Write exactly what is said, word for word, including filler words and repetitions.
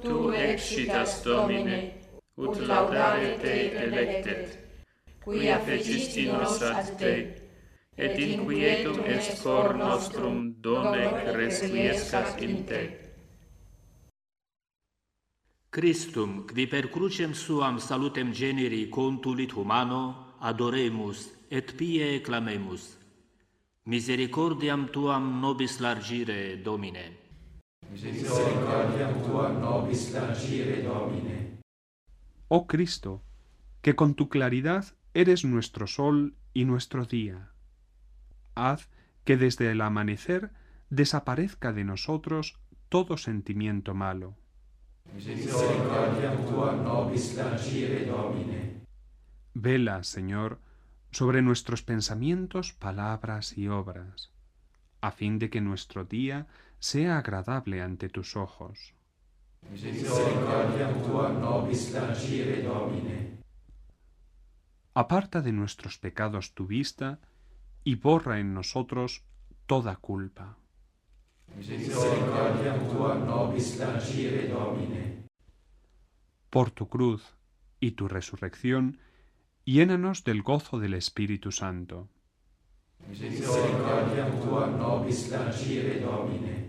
Tu excitas, Domine, ut laudare te electet, quia fecisti nos ad te, et inquietum est cor nostrum donec resquiescas in te. Christum, qui per crucem suam salutem generi contulit humano, adoremus et pie clamemus. Misericordiam tuam nobis largire, Domine. Misericordiam tuam nobis largire, Domine. Oh Cristo, que con tu claridad eres nuestro sol y nuestro día. Haz que desde el amanecer desaparezca de nosotros todo sentimiento malo. Misericordiam tuam nobis largire, Domine. Vela, Señor, sobre nuestros pensamientos, palabras y obras, a fin de que nuestro día sea agradable ante tus ojos. Misericordiam tuam nobis largire, Domine. Aparta de nuestros pecados tu vista y borra en nosotros toda culpa. Misericordiam tuam nobis largire, Domine. Por tu cruz y tu resurrección, llénanos del gozo del Espíritu Santo. Misericordiam tuam nobis largire, Domine.